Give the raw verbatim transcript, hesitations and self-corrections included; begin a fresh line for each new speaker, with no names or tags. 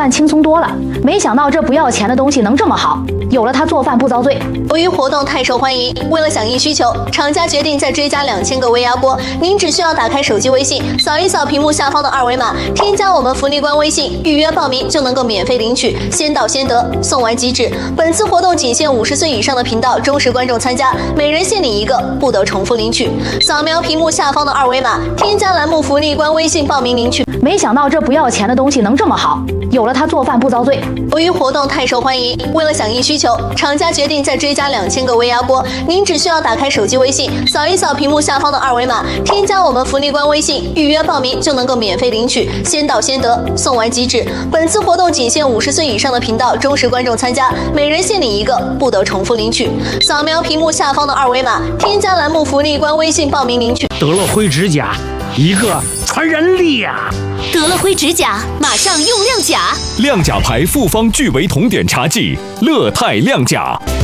饭轻松多了。没想到这不要钱的东西能这么好，有了它做饭不遭罪。
由于活动太受欢迎，为了响应需求，厂家决定再追加两千个微压锅。您只需要打开手机微信，扫一扫屏幕下方的二维码，添加我们福利官微信，预约报名就能够免费领取，先到先得，送完即止。本次活动仅限五十岁以上的频道忠实观众参加，每人限领一个，不得重复领取。扫描屏幕下方的二维码，添加栏目福利官微信报名领取。
没想到这不要钱的东西能这么好，有了它做饭不遭罪。
由于活动太受欢迎，为了响应需求，厂家决定再追加两千个微压锅。您只需要打开手机微信，扫一扫屏幕下方的二维码，添加我们福利官微信，预约报名就能够免费领取，先到先得，送完即止。本次活动仅限五十岁以上的频道忠实观众参加，每人限领一个，不得重复领取。扫描屏幕下方的二维码，添加栏目福利官微信报名领取。
德乐辉指甲，一个传人力呀！
德乐辉指甲，马上用亮甲。
亮甲牌复方聚维酮碘茶剂，乐泰亮甲。